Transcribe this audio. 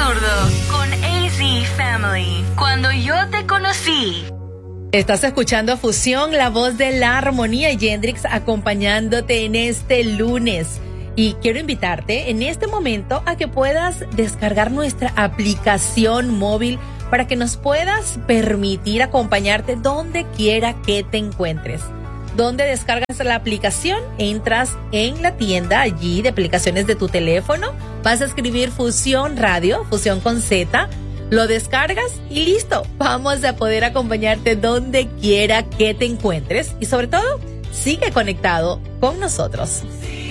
Absurdo con AZ Family. Cuando yo te conocí. Estás escuchando Fusión, la voz de la armonía, y Gendrix acompañándote en este lunes. Y quiero invitarte en este momento a que puedas descargar nuestra aplicación móvil para que nos puedas permitir acompañarte donde quiera que te encuentres. ¿Dónde descargas la aplicación? Entras en la tienda allí de aplicaciones de tu teléfono, vas a escribir Fusión Radio, Fusión con Z, lo descargas y listo. Vamos a poder acompañarte donde quiera que te encuentres y sobre todo, sigue conectado con nosotros.